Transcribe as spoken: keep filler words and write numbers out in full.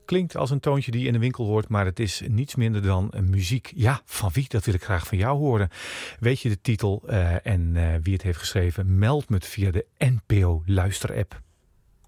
klinkt als een toontje die je in de winkel hoort, maar het is niets minder dan muziek. Ja, van wie? Dat wil ik graag van jou horen. Weet je de titel uh, en uh, wie het heeft geschreven? Meld me het via de N P O Luisterapp.